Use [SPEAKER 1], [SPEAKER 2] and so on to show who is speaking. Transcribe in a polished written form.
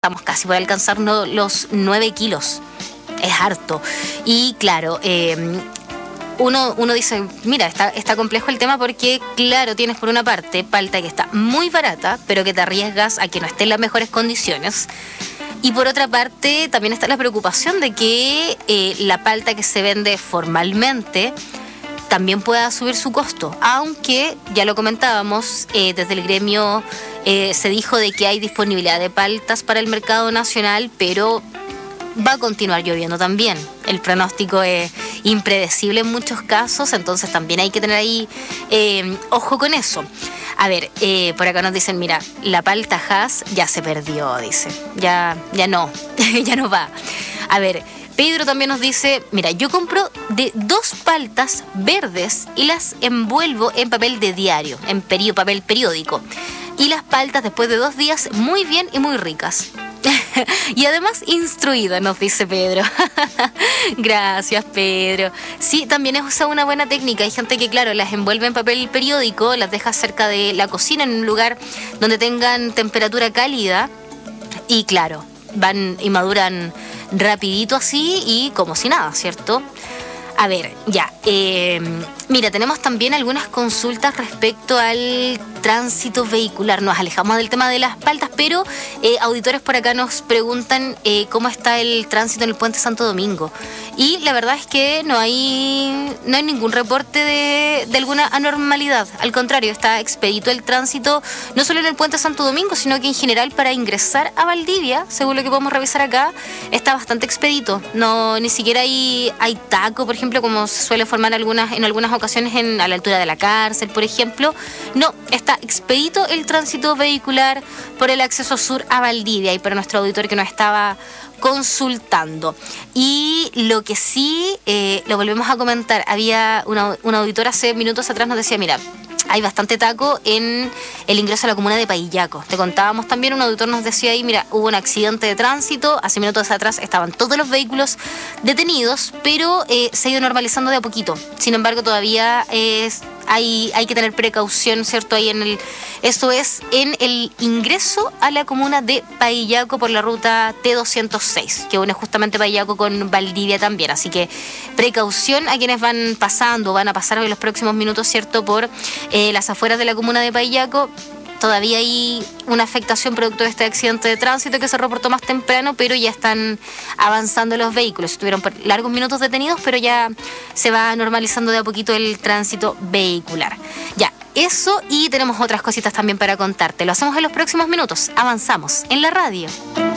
[SPEAKER 1] estamos casi por alcanzar los 9 kilos. Es harto. Y claro, uno dice, mira, está complejo el tema porque, claro, tienes por una parte palta que está muy barata, pero que te arriesgas a que no esté en las mejores condiciones. Y por otra parte, también está la preocupación de que la palta que se vende formalmente también pueda subir su costo. Aunque, ya lo comentábamos, desde el gremio se dijo de que hay disponibilidad de paltas para el mercado nacional, pero va a continuar lloviendo también. El pronóstico es impredecible en muchos casos, entonces también hay que tener ahí ojo con eso. A ver, por acá nos dicen, mira, la palta Hass ya se perdió, dice. Ya no, ya no va. A ver, Pedro también nos dice, mira, yo compro de 2 paltas verdes y las envuelvo en papel de diario, en papel periódico. Y las paltas después de 2 días muy bien y muy ricas. Y además instruida, nos dice Pedro. Gracias, Pedro. Sí, también es una buena técnica. Hay gente que, claro, las envuelve en papel periódico, las deja cerca de la cocina, en un lugar donde tengan temperatura cálida. Y claro, van y maduran rapidito así y como si nada, ¿cierto? A ver, ya. Mira, tenemos también algunas consultas respecto al tránsito vehicular. Nos alejamos del tema de las paltas, pero auditores por acá nos preguntan cómo está el tránsito en el Puente Santo Domingo. Y la verdad es que no hay ningún reporte de alguna anormalidad. Al contrario, está expedito el tránsito, no solo en el Puente Santo Domingo, sino que en general para ingresar a Valdivia, según lo que podemos revisar acá, está bastante expedito. No, ni siquiera hay taco, por ejemplo, como se suele formar en algunas ocasiones a la altura de la cárcel, por ejemplo. No, está expedito el tránsito vehicular por el acceso sur a Valdivia, y para nuestro auditor que nos estaba consultando. Y lo que sí, lo volvemos a comentar, había un auditor hace minutos atrás nos decía, mira, hay bastante taco en el ingreso a la comuna de Paillaco. Te contábamos también, un auditor nos decía ahí, mira, hubo un accidente de tránsito, hace minutos atrás estaban todos los vehículos detenidos, pero se ha ido normalizando de a poquito. Sin embargo, todavía hay que tener precaución, ¿cierto? Esto es en el ingreso a la comuna de Paillaco por la ruta T206, que une justamente Paillaco con Valdivia también. Así que precaución a quienes van a pasar en los próximos minutos, ¿cierto? Por las afueras de la comuna de Paillaco. Todavía hay una afectación producto de este accidente de tránsito que se reportó más temprano, pero ya están avanzando los vehículos. Estuvieron por largos minutos detenidos, pero ya se va normalizando de a poquito el tránsito vehicular. Ya, eso, y tenemos otras cositas también para contarte. Lo hacemos en los próximos minutos. Avanzamos en la radio.